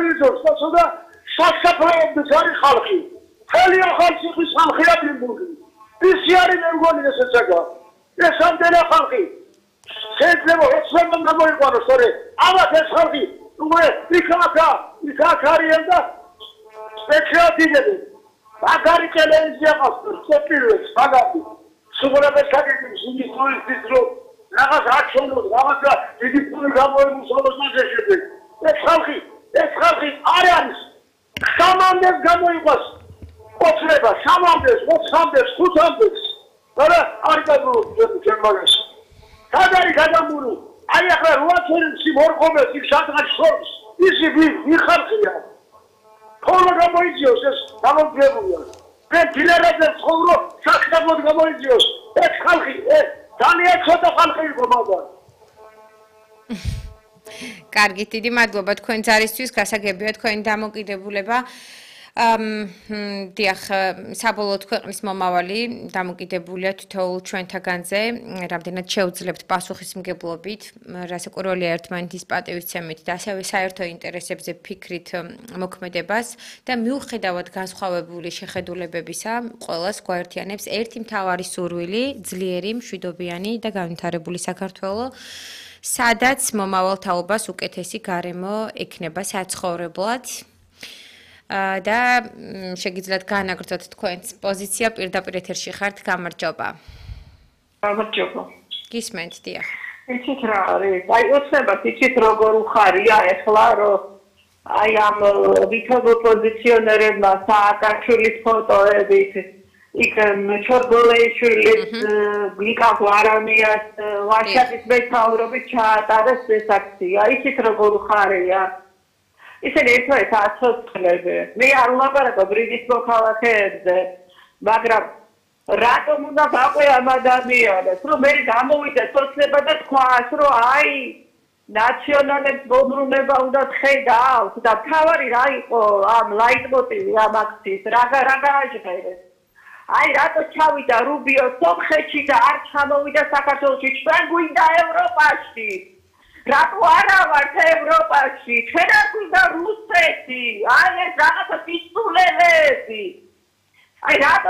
ტელევიზორს და სასაფლაოების არის ხალხი. ხელი ახალციხის ხალხია ბრინბურგი. ისი არის მე მგონი ეს ეცაგა. ეს ამდენი ხალხი. შეიძლება ეცემან გამოიყვანოს, სწორედ. ამათ ეს ხალხი იქ არიან და სპეციალისტები. მაგარი ტელევიზია ყავს, პირველს, მაგარი. სუღურების საკითხი სინდისტროის დრო რაღაც აჩვენოს, რაღაცა დიდი ფული გამოიმუშავოს მასშტაბში. ეს ხალხი არ არის. სამამდეს გამოიყვას. ოცნება, სამამდეს, 20-მდეს, 5-მდეს. არა, არ გადმოგვიყვება ჩემს. სად არის გადამული? აი ახლა 8-ში მორყომეს იქ სადღაც შორს. ისი ვიხარხია. ხოლო გამოიძიოს ეს გამომძიებულია. მე დილერაზე ცხოვრობ, სახსაბოდ გამოიძიოს. ეს ხალხი, ძალიან ცოტა ხალხი იყო მაგა. კარგით, დიდი მადლობა თქვენ ძალისთვის, გასაგებია თქვენი დამოკიდებულება. დიახ, საბოლოოდ ქვეყნის მომავალი დამოკიდებულია თითოეულ ჩვენთაგანზე, რამდენად შეუძლებთ პასუხისმგებლობით, რასაკვირველია ერთმანეთის პატივისცემით და ასევე საერთო ინტერესებზე ფიქრით მოქმედებას და მიუხედავად განსხვავებული შეხედულებებისა, ყველას გვაერთიანებს ერთი მთავარი სურვილი, ძლიერი, მშვიდობიანი და განვითარებული საქართველო, სადაც მომავალ თაობას უკეთესი გარემო ექნება საცხოვრებლად. და შეგიძლიათ განაგრძოთ თქვენს პოზიცია პირდაპირ ეთერში ხართ, გამარჯობა. გამარჯობა. გისმენთ, დიახ. იცით რა არის? აი ოცნებად იცით როგორ უხარია ახლა რომ აი ამ ვითომ ოპოზიციონერებმა სააკაშვილის ფოტოებით იქ ჩორგოლეიშვილის გლიკა გვარამიას ვაშაკის მეთაურობით ჩაატარეს ეს აქცია. იცით როგორ უხარია? ისინი ერთმანეთს აცოცხლებენ. მე არ ვლაპარაკობ რიგის მოქალაქეებზე, მაგრამ რატომ უნდა გაყვე ამ ადამიანებს, რომ მე გამოვიდეს ოცნება და თქვას, რომ აი ნაციონალებს მოbrunება უნდა ხედავთ და თავარი რა იყო ამ ლაიტმოტივი ამ აქციის, რა გააჟღერეს. აი რატო ჩავიდა რუბიო სომხეთში და არ ჩამოვიდა საქართველოში, ჩვენ გვინდა ევროპაში. რატო არა ვართ ევროპაში? ჩვენ არ გვინდა რუსეთი. აი ეს რაღაცა პისტულელები. აი რატო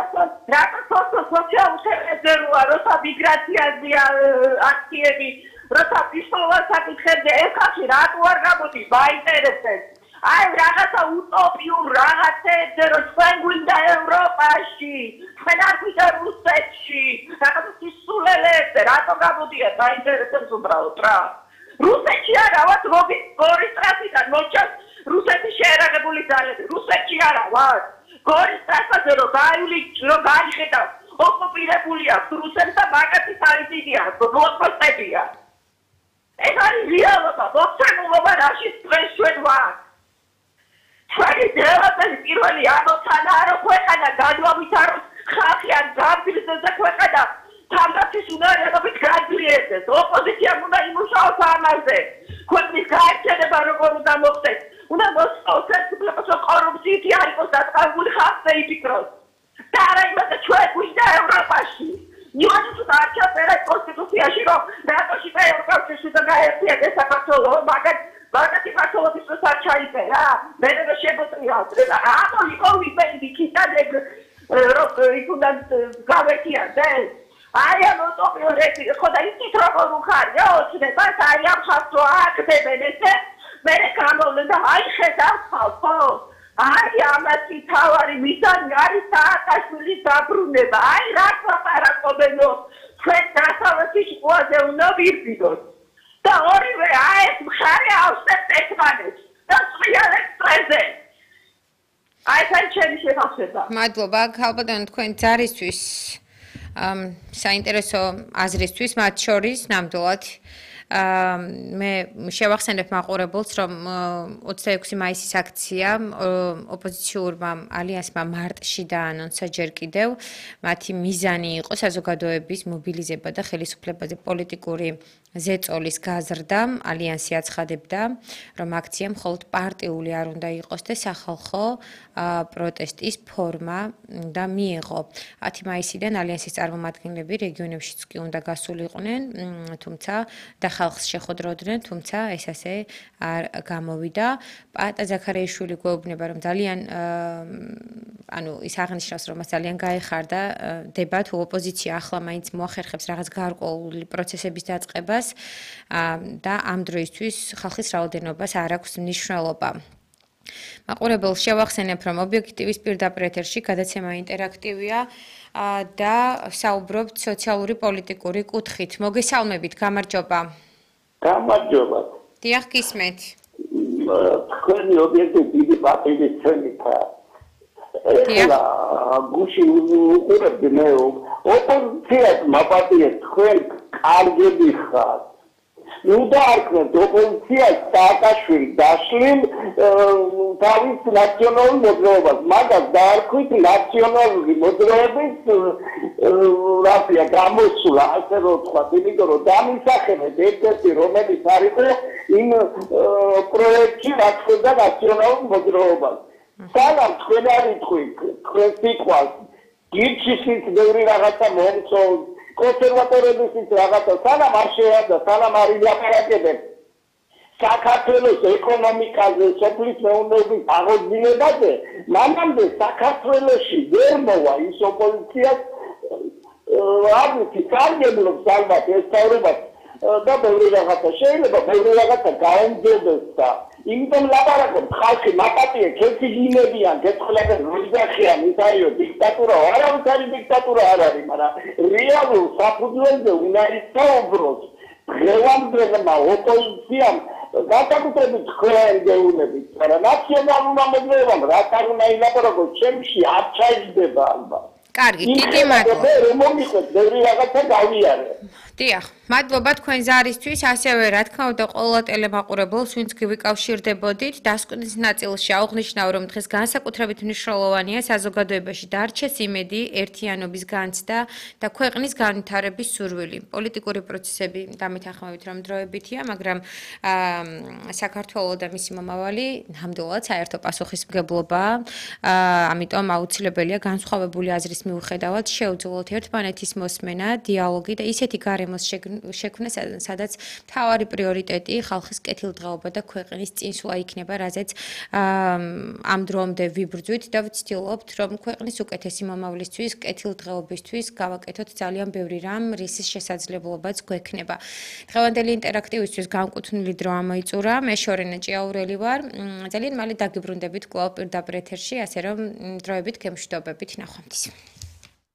სოციალურებზე როა, როცა მიგრაციაზეა აქციები, როცა პისტოლას საკითხებზე ეხაში რატო არ გამოდის მაინტერესებს? აი რაღაცა утопიურ რაღაცებზე, რომ ჩვენ გვინდა ევროპაში, ჩვენ არ გვინდა რუსეთში. რაღაცა პისტულელებზე რატო გამოდიან მაინტერესებს უბრალოდ რა? რუსეთში არა ვართ გორის ტრასიდან მოჩას რუსეთის შეერაღებული ძალები რუსეთში არა ვართ გორის ტრასაზე რომ გაიხედა ოკუპირებულია რუსეთს და მაგათი სარიდია მოწმებია ეს არის რეალობა მოხსენულობა რაში დღეს ჩვენ ვართ ჩვენი დელაპელი პირველი ამოცანა რომ ქვეყანა გადმოვითაროს ხალხი ან გამბირდეს და ქვეყანა თამბაქის უნარიანობით გაძლიერდეს. ოპოზიციამ უნდა იმუშაოს ამაზე. ქვეყნის გაერთიანება როგორ უნდა მოხდეს. უნდა მოსწავლოს ერთმანეთს კორუფციით არ იყოს დაწესებული ხალხზე იფიქროს. და არა იმაზე ჩვენ გვინდა ევროპაში. ნიუანსი არ ჩაწერა კონსტიტუციაში რომ ნატოში და ევროპაში უნდა გაერთიდეს საქართველო. მაგათი საქართველოსთვის არ ჩაიწერა. მე რა შეგვიძლია. ამო იყო ვიპენდი ქიტანეგ იქ უნდა გავერთიდეს. აი ამ უტოპიურები, ხო და იცით როგორ უხარია ოცნებას, აი ამ ხალხს აქდებენ ესე, მე გამოვლე და აი ხედავ ხალხო, აი ამათი თავარი მიზანი არის სააკაშვილის დაბრუნება, აი რაც ლაპარაკობენო, ჩვენ დასავლეთის ყუაზე უნდა ვირბიდოთ და ორივე აი ეს მხარე ავსებთ ერთმანეთს და წვიალებს პრეზიდენტს. აი ეს ჩემი შეფასება. მადლობა, ქალბატონო თქვენ ძალისთვის. საინტერესო აზრისთვის მათ შორის ნამდვილად მე შევახსენებ მაყურებელს რომ 26 მაისის აქცია ოპოზიციურმა ალიანსმა მარტში დაანონსა ჯერ კიდევ მათი მიზანი იყო საზოგადოების მობილიზება და ხელისუფლებაზე პოლიტიკური ზეწოლის გაზრდამ ალიანსი აცხადებდა, რომ აქცია მხოლოდ პარტიული არ უნდა იყოს და სახალხო პროტესტის ფორმა და მიიღო. 10 მაისიდან ალიანსის წარმომადგენლები რეგიონებშიც კი უნდა გასულიყვნენ, თუმცა და ხალხს შეხვდროდნენ, თუმცა ეს ასე არ გამოვიდა. პაატა ზაქარიაშვილი გვეუბნება, რომ ძალიან ის აღნიშნავს, რომ მას ძალიან გაეხარდა დება თუ ოპოზიცია ახლა მაინც მოახერხებს რაღაც გარკვეული პროცესების დაწყებას და ამ დროისთვის ხალხის რაოდენობას არ აქვს მნიშვნელობა. მაყურებელს შევახსენებ, რომ ობიექტივის პირდაპირ ეთერში გადაცემა ინტერაქტივია და საუბრობთ სოციალური პოლიტიკური კუთხით. მოგესალმებით, გამარჯობა. გამარჯობა. დიახ, გისმენთ. თქვენი ობიექტივი დიდი პარტიის წევრია. ეხლა გუში უყურებდი მე ოპოზიციას მაპატიეთ თქვენ კარგები ხართ. ნუ დაარქმევთ ოპოზიციას სააკაშვილი დაშლილ თავის ნაციონალურ მოძრაობას, მაგას დაარქვით ნაციონალური მოძრაობის რაფია გამოსვლა, ასე რომ ვთქვათ, იმიტომ რომ დამისახებეთ ერთ-ერთი რომელიც არის იმ პროექტში რაც ხდება ნაციონალურ მოძრაობას. სანამ თქვენ არ იტყვით თქვენ სიტყვას გირჩისით ბევრი რაღაცა მომწონს კონსერვატორებისთვის რაღაცა სანამ არ შეაძა სანამ არ ილაპარაკებთ საქართველოს ეკონომიკაზე სოფლის მეურნეობის აღორძინებაზე მანამდე საქართველოში ვერ მოვა ის ოპოზიციას ამით კარგებლობს ალბათ ეს თავრობას და ბევრი რაღაცა შეიძლება ბევრი რაღაცა გაემძებდეს და იმიტომ ლაპარაკობთ ხალხი მაპატიე ქეციგინებიან გეცხლებენ რუზახიან ის არისო დიქტატურა არავის არის დიქტატურა არ არის მაგრამ რეალურ საფუძველზე უნდა ისაუბროს დღევანდელმა ოპოზიციამ განსაკუთრებით თქვენ გეუბნებით მაგრამ ნაციონალურმა მოძრაობამ რაც არ უნდა ილაპარაკოს ჩემში არ ჩაიჯდება ალბათ კარგი, დიდი მადლობა. მომიყვეთ ბევრი რაღაცა გავიარე. დიახ, მადლობა თქვენ ზარისთვის, ასევე რა თქმა უნდა ყველა ტელემაყურებელს, ვინც გიკავშირდებოდით, დასკვნის ნაწილში აღნიშნავ, რომ დღეს განსაკუთრებით მნიშვნელოვანია საზოგადოებაში დარჩეს იმედი, ერთიანობის განცდა და ქვეყნის განვითარების სურვილი. პოლიტიკური პროცესები დამეთანხმებით რომ დროებითია, მაგრამ საქართველოს და მისი მომავალი ნამდვილად საერთო პასუხისმგებლობაა. ამიტომ აუცილებელია განსხვავებული აზრის მიუხედავად შეუძლოთ ერთმანეთის მოსმენა, დიალოგი და ისეთი გარემოს შექმნა, სადაც მთავარი პრიორიტეტი ხალხის კეთილდღეობა და ქვეყნის წინსვლა იქნება, რაზეც ამ დრომდე ვიბრძვით და ვცდილობთ, რომ ქვეყნის უკეთესი მომავლისთვის, კეთილდღეობისთვის გავაკეთოთ ძალიან ბევრი რამ, რისის შესაძლებლობაც გვექნება. დღევანდელი ინტერაქტივისთვის განკუთვნილი დრო ამოიწურა. მე შორენა ჭიაურელი ვარ. ძალიან მალე დაგიბრუნდებით კვლავ პირდაპირ ეთერში, ასე რომ დროებით გემშვიდობებით ნახვამდის.